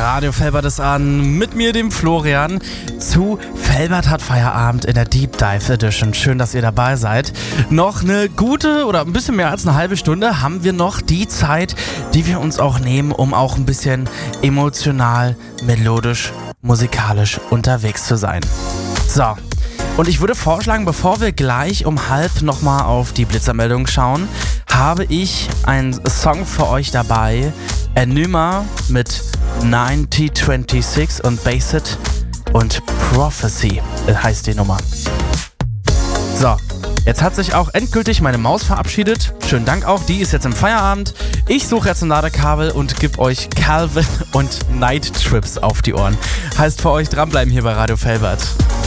Radio Felbert ist an, mit mir, dem Florian, zu Felbert hat Feierabend in der Deep Dive Edition. Schön, dass ihr dabei seid. Noch eine gute oder ein bisschen mehr als eine halbe Stunde haben wir noch die Zeit, die wir uns auch nehmen, um auch ein bisschen emotional, melodisch, musikalisch unterwegs zu sein. So, und ich würde vorschlagen, bevor wir gleich um 12:30 nochmal auf die Blitzermeldung schauen, habe ich einen Song für euch dabei. Enigma mit 9026 und Bassett und Prophecy heißt die Nummer. So, jetzt hat sich auch endgültig meine Maus verabschiedet. Schönen Dank auch, die ist jetzt im Feierabend. Ich suche jetzt ein Ladekabel und gebe euch Calvin und Night Trips auf die Ohren. Heißt für euch dranbleiben hier bei Radio Felbert.